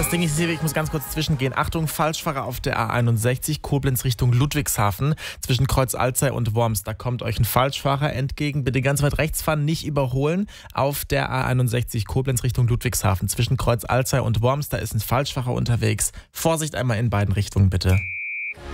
Das Ding ist hier, ich muss ganz kurz zwischengehen. Achtung, Falschfahrer auf der A61, Koblenz Richtung Ludwigshafen. Zwischen Kreuz Alzey und Worms, da kommt euch ein Falschfahrer entgegen. Bitte ganz weit rechts fahren, nicht überholen. Auf der A61, Koblenz Richtung Ludwigshafen. Zwischen Kreuz Alzey und Worms, da ist ein Falschfahrer unterwegs. Vorsicht einmal in beiden Richtungen, bitte.